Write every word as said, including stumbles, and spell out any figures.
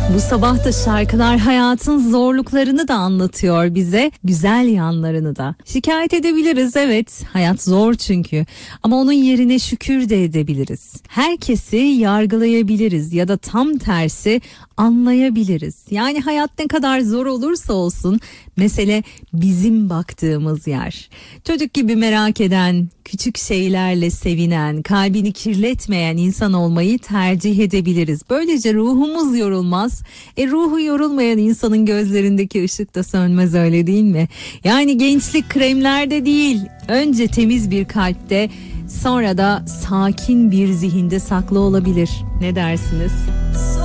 Bu sabah da şarkılar hayatın zorluklarını da anlatıyor bize, güzel yanlarını da. Şikayet edebiliriz, evet, hayat zor çünkü, ama onun yerine şükür de edebiliriz. Herkesi yargılayabiliriz ya da tam tersi anlayabiliriz. Yani hayat ne kadar zor olursa olsun, mesele bizim baktığımız yer. Çocuk gibi merak eden, küçük şeylerle sevinen, kalbini kirletmeyen insan olmayı tercih edebiliriz. Böylece ruhumuz yorulmaz. E ruhu yorulmayan insanın gözlerindeki ışık da sönmez, öyle değil mi? Yani gençlik kremlerde değil, önce temiz bir kalpte, sonra da sakin bir zihinde saklı olabilir. Ne dersiniz?